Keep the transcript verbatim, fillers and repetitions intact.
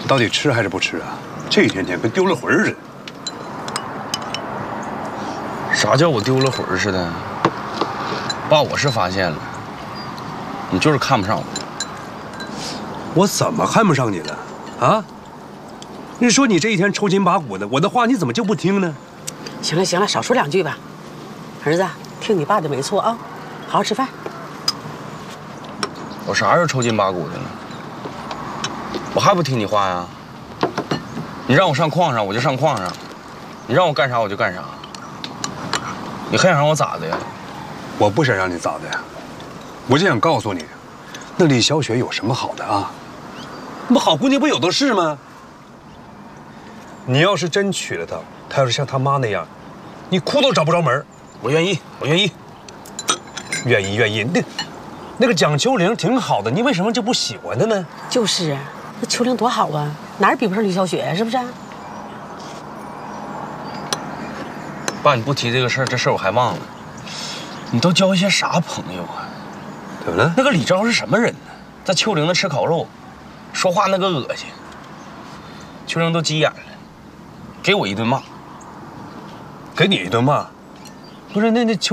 你到底吃还是不吃啊？这一天天跟丢了魂似的。 啥叫我丢了魂似的？爸，我是发现了，你就是看不上我。 我怎么看不上你了？啊？你说你这一天抽筋拔骨的，我的话你怎么就不听呢？ 行了行了，少说两句吧。儿子，听你爸的没错啊，好好吃饭。 我啥时候抽筋拔骨的了？我还不听你话呀？你让我上矿上，我就上矿上；你让我干啥，我就干啥。你还想让我咋的呀？ 我不想让你咋的呀，我就想告诉你，那李小雪有什么好的啊？那不好姑娘不有的是吗？你要是真娶了她，她要是像她妈那样，你哭都找不着门。 我愿意，我愿意， 愿意愿意。那那个蒋秋玲挺好的，你为什么就不喜欢她呢？ 就是啊，那秋玲多好啊，哪儿比不上李小雪呀，是不是？ 爸，你不提这个事儿，这事儿我还忘了。你都交一些啥朋友啊？ 怎么了？ 那个李昭是什么人呢？在秋玲那吃烤肉，说话那个恶心。秋玲都急眼了，给我一顿骂。 给你一顿骂。不是，那那秋。